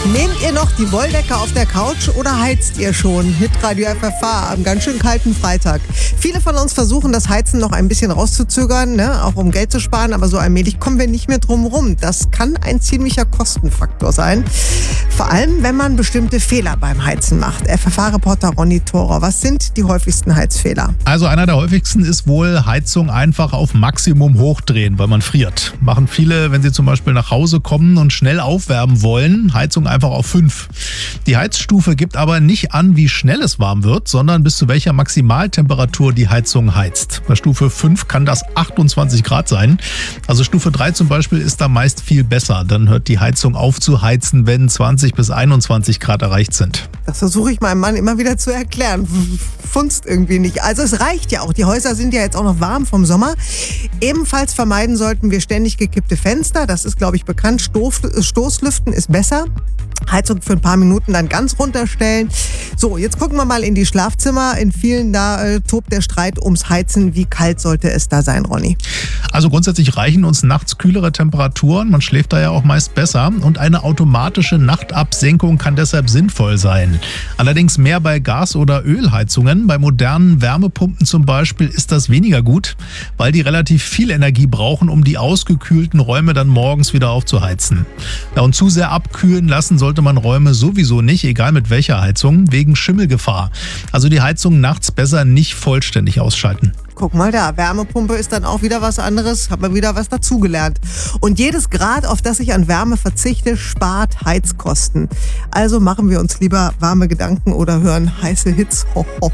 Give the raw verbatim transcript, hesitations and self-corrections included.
Nehmt ihr noch die Wolldecke auf der Couch oder heizt ihr schon? Hitradio F F H am ganz schön kalten Freitag. Viele von uns versuchen, das Heizen noch ein bisschen rauszuzögern, ne? Auch um Geld zu sparen, aber so allmählich kommen wir nicht mehr drum rum. Das kann ein ziemlicher Kostenfaktor sein. Vor allem, wenn man bestimmte Fehler beim Heizen macht. F F H-Reporter Ronny Thorer, was sind die häufigsten Heizfehler? Also einer der häufigsten ist wohl Heizung einfach auf Maximum hochdrehen, weil man friert. Machen viele, wenn sie zum Beispiel nach Hause kommen und schnell aufwärmen wollen, Heizung einfach auf fünf. Die Heizstufe gibt aber nicht an, wie schnell es warm wird, sondern bis zu welcher Maximaltemperatur die Heizung heizt. Bei Stufe fünf kann das achtundzwanzig Grad sein. Also Stufe drei zum Beispiel ist da meist viel besser. Dann hört die Heizung auf zu heizen, wenn zwanzig bis einundzwanzig Grad erreicht sind. Das versuche ich meinem Mann immer wieder zu erklären. Funzt irgendwie nicht. Also es reicht ja auch. Die Häuser sind ja jetzt auch noch warm vom Sommer. Ebenfalls vermeiden sollten wir ständig gekippte Fenster. Das ist, glaube ich, bekannt. Stoß, Stoßlüften ist besser. Heizung für ein paar Minuten dann ganz runterstellen. So, jetzt gucken wir mal in die Schlafzimmer. In vielen da äh, tobt der Streit ums Heizen. Wie kalt sollte es da sein, Ronny? Also grundsätzlich reichen uns nachts kühlere Temperaturen. Man schläft da ja auch meist besser. Und eine automatische Nachtabsenkung kann deshalb sinnvoll sein. Allerdings mehr bei Gas- oder Ölheizungen. Bei modernen Wärmepumpen zum Beispiel ist das weniger gut, weil die relativ viel Energie brauchen, um die ausgekühlten Räume dann morgens wieder aufzuheizen. Ja, und zu sehr abkühlen lassen sollte man Räume sowieso nicht, egal mit welcher Heizung, wegen Schimmelgefahr. Also die Heizung nachts besser nicht vollständig ausschalten. Guck mal da, Wärmepumpe ist dann auch wieder was anderes, hat man wieder was dazugelernt. Und jedes Grad, auf das ich an Wärme verzichte, spart Heizkosten. Also machen wir uns lieber warme Gedanken oder hören heiße Hits. Ho, ho,